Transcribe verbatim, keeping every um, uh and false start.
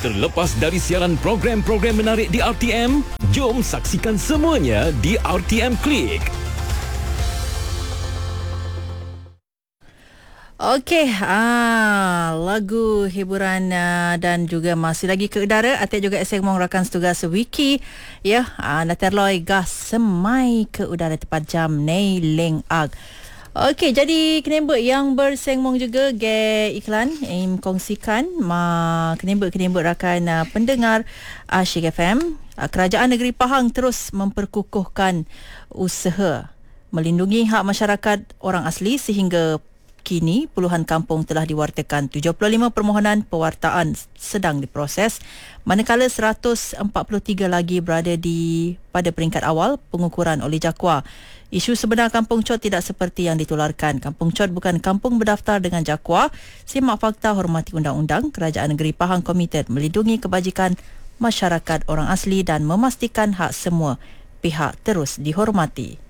terlepas dari siaran program-program menarik di R T M? Jom saksikan semuanya di R T M Klik. Okey, ah, lagu hiburan uh, dan juga masih lagi ke udara. Atik juga eseng mong rakan setugas wiki. Ya, ah, naterloi gas semai ke udara tepat jam nei leng ag. Okey, jadi kenembek yang bersengmong juga ge iklan im kongsikan ma kenembek-kenembek rakan uh, pendengar Asyik F M. Uh, Kerajaan Negeri Pahang terus memperkukuhkan usaha melindungi hak masyarakat orang asli sehingga kini puluhan kampung telah diwartakan. tujuh puluh lima permohonan pewartaan sedang diproses, manakala seratus empat puluh tiga lagi berada di pada peringkat awal pengukuran oleh JAKWA. Isu sebenar Kampung Cot tidak seperti yang ditularkan. Kampung Cot bukan kampung berdaftar dengan JAKWA. Simak fakta, hormati undang-undang. Kerajaan Negeri Pahang komited melindungi kebajikan masyarakat orang asli dan memastikan hak semua pihak terus dihormati.